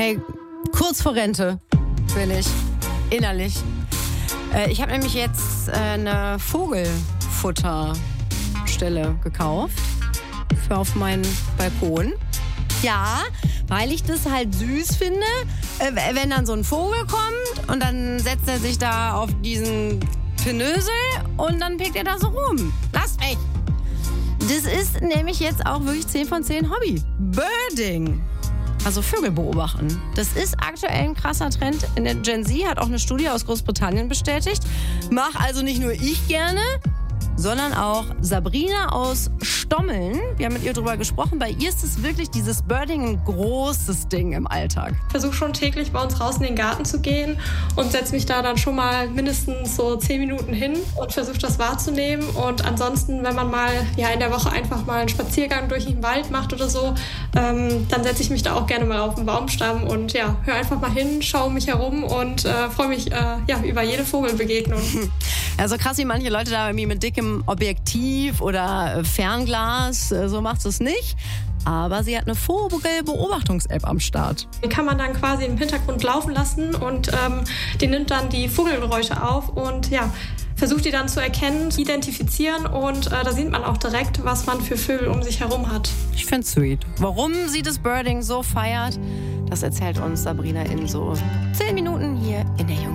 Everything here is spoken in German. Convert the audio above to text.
Ey, kurz vor Rente bin ich, innerlich. Ich habe nämlich jetzt eine Vogelfutterstelle gekauft für auf meinen Balkon. Ja, weil ich das halt süß finde, wenn dann so ein Vogel kommt und dann setzt er sich da auf diesen Pinösel und dann pickt er da so rum. Lasst mich! Das ist nämlich jetzt auch wirklich 10 von 10 Hobby. Birding. Also Vögel beobachten. Das ist aktuell ein krasser Trend. In der Gen Z hat auch eine Studie aus Großbritannien bestätigt. Mach also nicht nur ich gerne, sondern auch Sabrina aus Stommeln. Wir haben mit ihr drüber gesprochen. Bei ihr ist es wirklich dieses Birding ein großes Ding im Alltag. Ich versuche schon täglich bei uns raus in den Garten zu gehen und setze mich da dann schon mal mindestens so 10 Minuten hin und versuche das wahrzunehmen. Und ansonsten, wenn man mal in der Woche einfach mal einen Spaziergang durch den Wald macht oder so, dann setze ich mich da auch gerne mal auf den Baumstamm und höre einfach mal hin, schaue mich herum und freue mich über jede Vogelbegegnung. Also krass, wie manche Leute da irgendwie mit dickem Objektiv oder Fernglas, so macht es nicht. Aber sie hat eine Vogelbeobachtungs-App am Start. Die kann man dann quasi im Hintergrund laufen lassen und die nimmt dann die Vogelgeräusche auf und versucht die dann zu erkennen, identifizieren und da sieht man auch direkt, was man für Vögel um sich herum hat. Ich find's sweet. Warum sie das Birding so feiert, das erzählt uns Sabrina in so 10 Minuten hier in der Jugend.